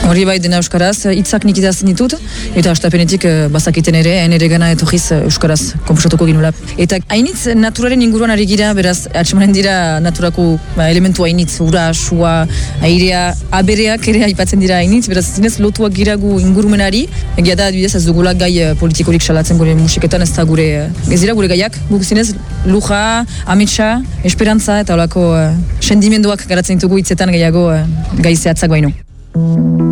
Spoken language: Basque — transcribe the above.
Hori bai dena euskaraz, hitzak nik idazten ditut, eta astapenetik bazakiten ere gana etorriz euskaraz konposatuko ginula. Eta hainitz naturaren inguruan ari gira, beraz, atxemanen dira naturako elementu hainitz, ura, sua, airea, abereak ere aipatzen dira hainitz, beraz, zinez lotuak giragu ingurumenari, egia da, adibidez, ez dugula gai politikorik salatzen gure musiketan, ez da gure, ez dira gure gaiak, guk zinez, luja, ametsa, esperantza, eta olako sentimenduak garatzen ditugu hitzetan gehiago gai zehatzak baino.